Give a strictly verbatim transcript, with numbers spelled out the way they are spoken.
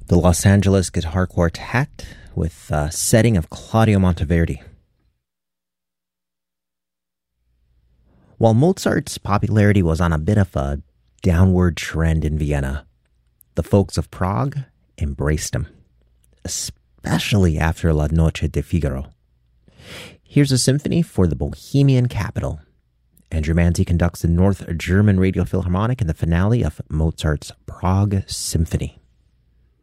the Los Angeles Guitar Quartet with a setting of Claudio Monteverdi. While Mozart's popularity was on a bit of a downward trend in Vienna, the folks of Prague embraced him, especially after La Noche de Figaro. Here's a symphony for the Bohemian capital. Andrew Manzi conducts the North German Radio Philharmonic in the finale of Mozart's Prague Symphony.